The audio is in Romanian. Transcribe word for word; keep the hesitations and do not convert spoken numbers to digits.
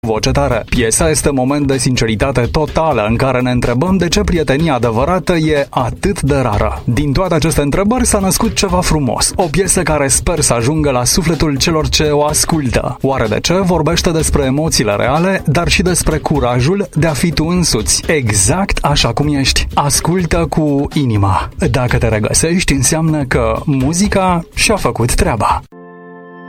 voce tare. Piesa este moment de sinceritate totală în care ne întrebăm de ce prietenia adevărată e atât de rară. Din toate aceste întrebări s-a născut ceva frumos. O piesă care sper să ajungă la sufletul celor ce o ascultă. Oare de ce? Vorbește despre emoțiile reale, dar și despre curajul de a fi tu însuți, exact așa cum ești. Ascultă cu inima. Dacă te regăsești, înseamnă că muzica și-a făcut treaba.